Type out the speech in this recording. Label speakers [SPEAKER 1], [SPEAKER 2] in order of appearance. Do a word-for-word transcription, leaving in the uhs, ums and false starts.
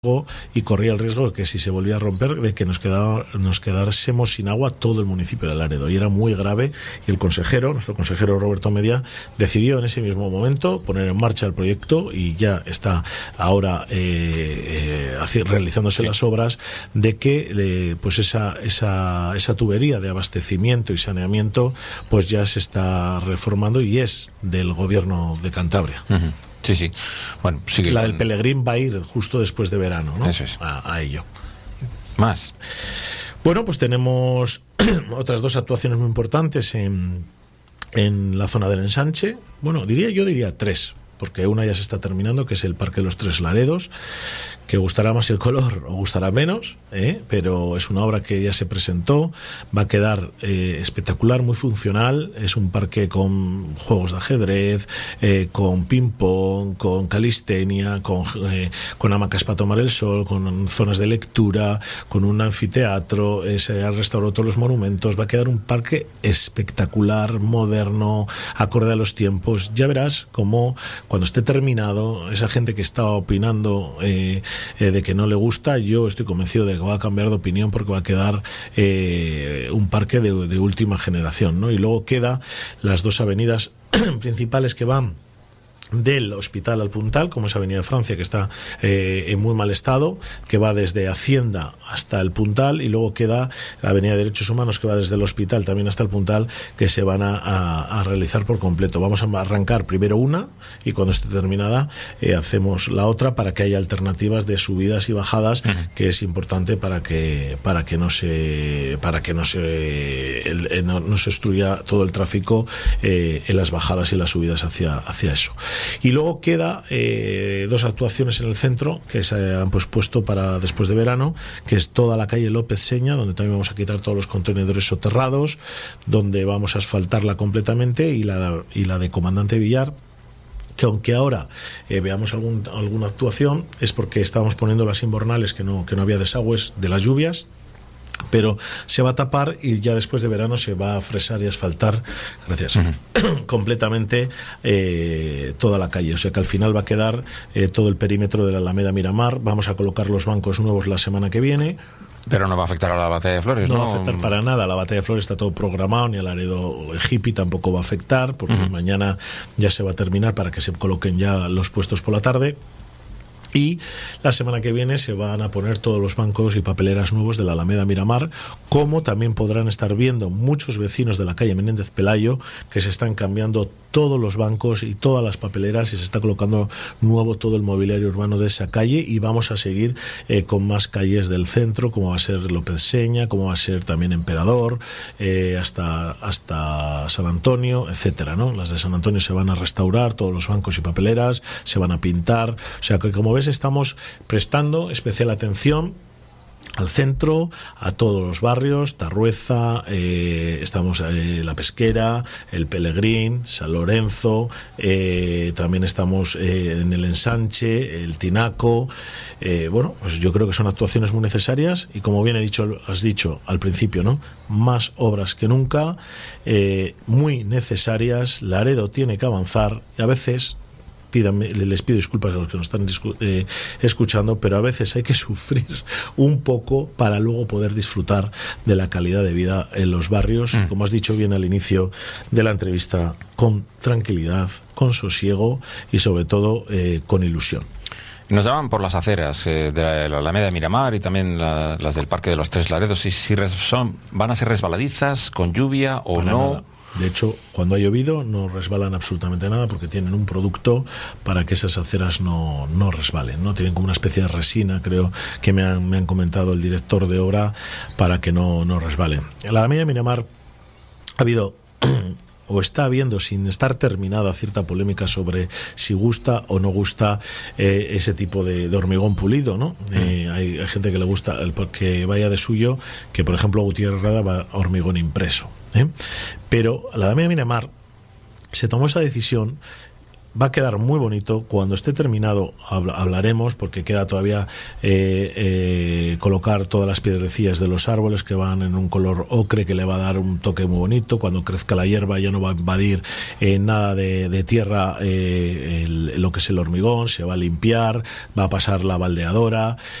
[SPEAKER 1] y corría el riesgo de que si se volvía a romper de que nos, quedaba, nos quedásemos sin agua todo el municipio de Laredo, y era muy grave, y el consejero, nuestro consejero Roberto Media, decidió en ese mismo momento poner en marcha el proyecto, y ya está ahora eh, eh, realizándose las obras de que eh, pues esa, esa, esa tubería de abastecimiento y saneamiento pues ya se está reformando y es del gobierno de Cantabria.
[SPEAKER 2] Uh-huh. Sí, sí. Bueno, sigue
[SPEAKER 1] la
[SPEAKER 2] con...
[SPEAKER 1] del Pelegrín va a ir justo después de verano, ¿no?
[SPEAKER 2] Eso es.
[SPEAKER 1] A, a ello.
[SPEAKER 2] Más.
[SPEAKER 1] Bueno, pues tenemos otras dos actuaciones muy importantes en, en la zona del ensanche. Bueno, diría yo diría tres, porque una ya se está terminando, que es el Parque de los Tres Laredos, que gustará más el color o gustará menos, ¿eh? Pero es una obra que ya se presentó, va a quedar eh, espectacular, muy funcional. Es un parque con juegos de ajedrez, eh, con ping-pong, con calistenia, con, eh, con hamacas para tomar el sol, con zonas de lectura, con un anfiteatro, eh, se han restaurado todos los monumentos. Va a quedar un parque espectacular, moderno, acorde a los tiempos. Ya verás cómo cuando esté terminado, esa gente que está opinando eh, eh, de que no le gusta, yo estoy convencido de que va a cambiar de opinión, porque va a quedar eh, un parque de, de última generación, ¿no? Y luego queda las dos avenidas principales que van del Hospital al Puntal, como es Avenida de Francia, que está eh, en muy mal estado, que va desde Hacienda hasta el Puntal, y luego queda la Avenida de Derechos Humanos, que va desde el Hospital también hasta el Puntal, que se van a, a, a realizar por completo. Vamos a arrancar primero una, y cuando esté terminada eh, hacemos la otra, para que haya alternativas de subidas y bajadas, uh-huh. que es importante para que para que no se para que no se el, el, no, no se obstruya todo el tráfico eh, en las bajadas y las subidas hacia hacia eso. Y luego queda eh, dos actuaciones en el centro que se han pues, puesto para después de verano, que es toda la calle López Seña, donde también vamos a quitar todos los contenedores soterrados, donde vamos a asfaltarla completamente, y la, y la de Comandante Villar, que aunque ahora eh, veamos algún, alguna actuación, es porque estábamos poniendo las invernales, que no, que no había desagües de las lluvias, pero se va a tapar, y ya después de verano se va a fresar y asfaltar, gracias, uh-huh. completamente eh, toda la calle. O sea que al final va a quedar eh, todo el perímetro de la Alameda Miramar. Vamos a colocar los bancos nuevos la semana que viene.
[SPEAKER 2] Pero no va a afectar a la Batalla de Flores, ¿no?
[SPEAKER 1] No va a afectar para nada. La Batalla de Flores está todo programado, ni al Laredo hippie tampoco va a afectar, porque uh-huh. mañana ya se va a terminar para que se coloquen ya los puestos por la tarde. Y la semana que viene se van a poner todos los bancos y papeleras nuevos de la Alameda Miramar, como también podrán estar viendo muchos vecinos de la calle Menéndez Pelayo, que se están cambiando todos los bancos y todas las papeleras, y se está colocando nuevo todo el mobiliario urbano de esa calle. Y vamos a seguir eh, con más calles del centro, como va a ser López Seña, como va a ser también Emperador, eh, hasta, hasta San Antonio, etcétera, ¿no? Las de San Antonio se van a restaurar, todos los bancos y papeleras se van a pintar. O sea que, como ves, estamos prestando especial atención al centro, a todos los barrios, Tarrueza, eh, estamos eh, La Pesquera, el Pelegrín, San Lorenzo, eh, también estamos eh, en el Ensanche, el Tinaco. Eh, bueno, pues yo creo que son actuaciones muy necesarias, y como bien he dicho, has dicho al principio, ¿no? Más obras que nunca, eh, muy necesarias. Laredo tiene que avanzar, y a veces Pídame, les pido disculpas a los que nos están discu- eh, escuchando, pero a veces hay que sufrir un poco para luego poder disfrutar de la calidad de vida en los barrios, mm. como has dicho bien al inicio de la entrevista, con tranquilidad, con sosiego y sobre todo eh, con ilusión.
[SPEAKER 2] Nos daban por las aceras eh, de la Alameda de Miramar y también la, las del Parque de los Tres Laredos, y si res, son, van a ser resbaladizas con lluvia o
[SPEAKER 1] para
[SPEAKER 2] no.
[SPEAKER 1] Nada. De hecho, cuando ha llovido no resbalan absolutamente nada, porque tienen un producto para que esas aceras no, no resbalen, ¿no? Tienen como una especie de resina, creo que me han, me han comentado el director de obra, para que no, no resbalen. En la Alameda de Miramar ha habido o está habiendo, sin estar terminada, cierta polémica sobre si gusta o no gusta eh, ese tipo de, de hormigón pulido, ¿no? Mm. Eh, hay, hay gente que le gusta el que vaya de suyo, que por ejemplo Gutiérrez Rada va a hormigón impreso, ¿eh? Pero la Alameda de Miramar se tomó esa decisión va a quedar muy bonito. Cuando esté terminado hablaremos, porque queda todavía eh, eh, colocar todas las piedrecillas de los árboles que van en un color ocre que le va a dar un toque muy bonito. Cuando crezca la hierba ya no va a invadir eh, nada de, de tierra, eh, el, lo que es el hormigón, se va a limpiar, va a pasar la baldeadora